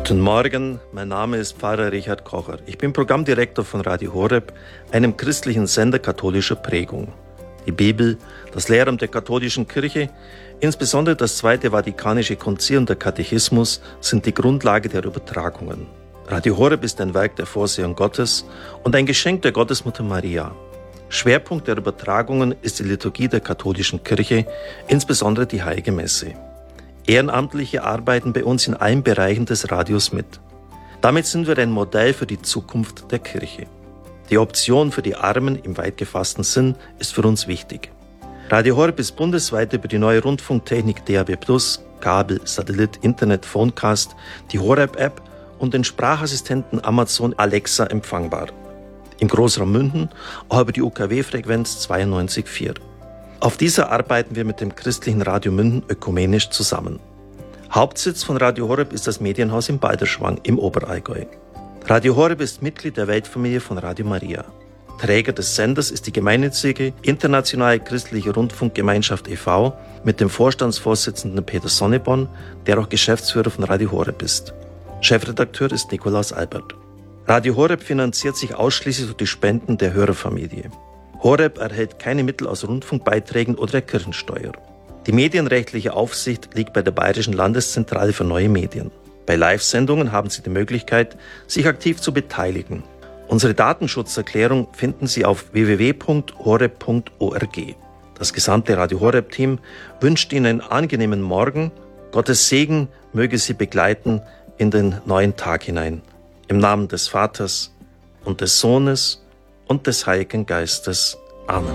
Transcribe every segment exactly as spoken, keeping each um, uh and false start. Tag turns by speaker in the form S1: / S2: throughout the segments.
S1: Guten Morgen, mein Name ist Pfarrer Richard Kocher. Ich bin Programmdirektor von Radio Horeb, einem christlichen Sender katholischer Prägung. Die Bibel, das Lehramt der katholischen Kirche, insbesondere das Zweite Vatikanische Konzil und der Katechismus sind die Grundlage der Übertragungen. Radio Horeb ist ein Werk der Vorsehung Gottes und ein Geschenk der Gottesmutter Maria. Schwerpunkt der Übertragungen ist die Liturgie der katholischen Kirche, insbesondere die Heilige Messe. Ehrenamtliche arbeiten bei uns in allen Bereichen des Radios mit. Damit sind wir ein Modell für die Zukunft der Kirche. Die Option für die Armen im weit gefassten Sinn ist für uns wichtig. Radio Horeb ist bundesweit über die neue Rundfunktechnik D A B plus, Kabel, Satellit, Internet, Phonecast, die Horeb-App und den Sprachassistenten Amazon Alexa empfangbar. Im Großraum München auch über die U K W-Frequenz zweiundneunzig Komma vier. Auf dieser arbeiten wir mit dem christlichen Radio München ökumenisch zusammen. Hauptsitz von Radio Horeb ist das Medienhaus in Balderschwang im Oberallgäu. Radio Horeb ist Mitglied der Weltfamilie von Radio Maria. Träger des Senders ist die gemeinnützige Internationale Christliche Rundfunkgemeinschaft e V mit dem Vorstandsvorsitzenden Peter Sonneborn, der auch Geschäftsführer von Radio Horeb ist. Chefredakteur ist Nikolaus Albert. Radio Horeb finanziert sich ausschließlich durch die Spenden der Hörerfamilie. Horeb erhält keine Mittel aus Rundfunkbeiträgen oder der Kirchensteuer. Die medienrechtliche Aufsicht liegt bei der Bayerischen Landeszentrale für neue Medien. Bei Live-Sendungen haben Sie die Möglichkeit, sich aktiv zu beteiligen. Unsere Datenschutzerklärung finden Sie auf w w w punkt horeb punkt org. Das gesamte Radio Horeb-Team wünscht Ihnen einen angenehmen Morgen. Gottes Segen möge Sie begleiten in den neuen Tag hinein. Im Namen des Vaters und des Sohnes und des Heiligen Geistes. Amen.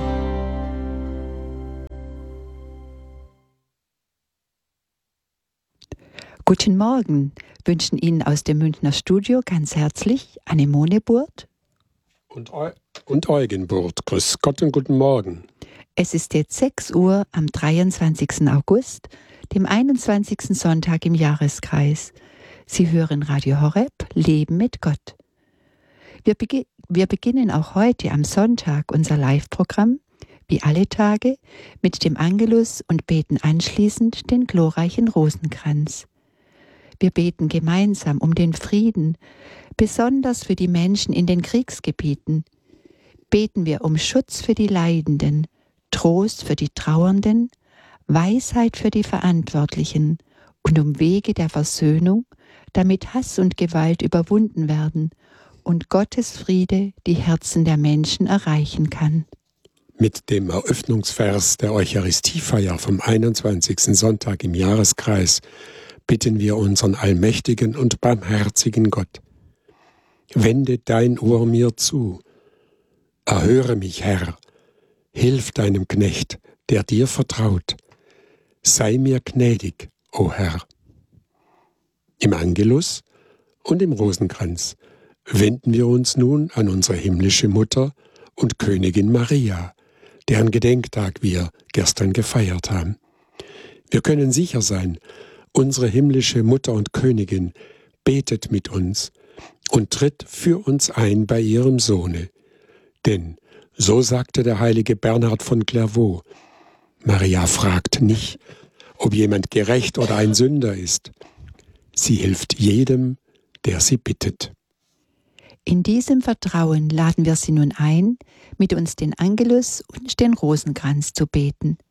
S2: Guten Morgen wünschen Ihnen aus dem Münchner Studio ganz herzlich Anemone Burt
S3: und, Eu- und Eugen Burt. Grüß Gott und guten Morgen.
S2: Es ist jetzt sechs Uhr am dreiundzwanzigsten August, dem einundzwanzigsten Sonntag im Jahreskreis. Sie hören Radio Horeb, Leben mit Gott. Wir, begi- wir beginnen auch heute am Sonntag unser Live-Programm, wie alle Tage, mit dem Angelus und beten anschließend den glorreichen Rosenkranz. Wir beten gemeinsam um den Frieden, besonders für die Menschen in den Kriegsgebieten. Beten wir um Schutz für die Leidenden, Trost für die Trauernden, Weisheit für die Verantwortlichen und um Wege der Versöhnung, damit Hass und Gewalt überwunden werden und Gottes Friede die Herzen der Menschen erreichen kann.
S3: Mit dem Eröffnungsvers der Eucharistiefeier vom einundzwanzigsten Sonntag im Jahreskreis bitten wir unseren allmächtigen und barmherzigen Gott. Wende dein Ohr mir zu, erhöre mich, Herr, hilf deinem Knecht, der dir vertraut. Sei mir gnädig, o Herr. Im Angelus und im Rosenkranz wenden wir uns nun an unsere himmlische Mutter und Königin Maria, deren Gedenktag wir gestern gefeiert haben. Wir können sicher sein, unsere himmlische Mutter und Königin betet mit uns und tritt für uns ein bei ihrem Sohne. Denn, so sagte der heilige Bernhard von Clairvaux, Maria fragt nicht, ob jemand gerecht oder ein Sünder ist. Sie hilft jedem, der sie bittet.
S2: In diesem Vertrauen laden wir Sie nun ein, mit uns den Angelus und den Rosenkranz zu beten.